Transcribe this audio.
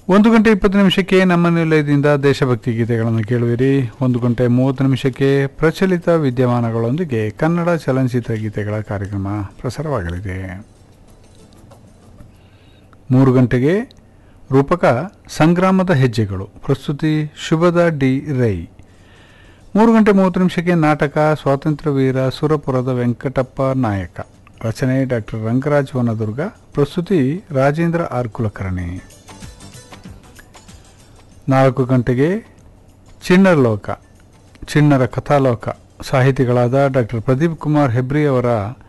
1 ಗಂಟೆ 20 ನಿಮಿಷಕ್ಕೆ ನಮ್ಮ ನಿಲಯದಿಂದ ದೇಶಭಕ್ತಿ ಗೀತೆಗಳನ್ನು ಕೇಳುವಿರಿ. 1 ಗಂಟೆ 30 ನಿಮಿಷಕ್ಕೆ ಪ್ರಚಲಿತ ವಿದ್ಯಮಾನಗಳೊಂದಿಗೆ ಕನ್ನಡ ಚಲನಚಿತ್ರ ಗೀತೆಗಳ ಕಾರ್ಯಕ್ರಮ ಪ್ರಸಾರವಾಗಲಿದೆ. 3 ಗಂಟೆಗೆ ರೂಪಕ ಸಂಗ್ರಾಮದ ಹೆಜ್ಜೆಗಳು, ಪ್ರಸ್ತುತಿ ಶುಭದ ಡಿ ರೈ. 3 ಗಂಟೆ 30 ನಿಮಿಷಕ್ಕೆ ನಾಟಕ ಸ್ವಾತಂತ್ರ್ಯ ವೀರ ಸುರಪುರದ ವೆಂಕಟಪ್ಪ ನಾಯಕ, ರಚನೆ ಡಾಕ್ಟರ್ ರಂಗರಾಜ್ ವನದುರ್ಗ, ಪ್ರಸ್ತುತಿ ರಾಜೇಂದ್ರ ಆರ್ ಕುಲಕರ್ಣಿ. 4 ಗಂಟೆಗೆ ಚಿಣ್ಣರ ಲೋಕ, ಚಿಣ್ಣರ ಕಥಾಲೋಕ, ಸಾಹಿತಿಗಳಾದ ಡಾಕ್ಟರ್ ಪ್ರದೀಪ್ ಕುಮಾರ್ ಹೆಬ್ರಿ ಅವರ